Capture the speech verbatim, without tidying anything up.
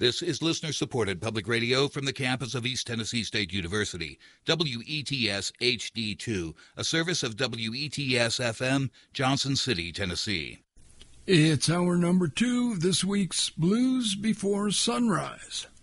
This is listener-supported public radio from the campus of East Tennessee State University, W E T S H D two, a service of W E T S F M, Johnson City, Tennessee. It's hour number two of this week's Blues Before Sunrise.